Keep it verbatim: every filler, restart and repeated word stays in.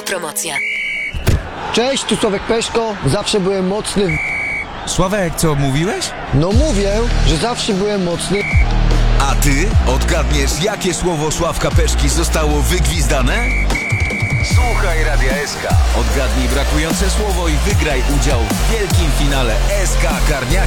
Autopromocja. Cześć, tu Sławek Peszko. Zawsze byłem mocny w... Sławek, co mówiłeś? No mówię, że zawsze byłem mocny. A ty odgadniesz, jakie słowo Sławka Peszki zostało wygwizdane? Słuchaj Radia S K. Odgadnij brakujące słowo i wygraj udział w wielkim finale S K Karniaki.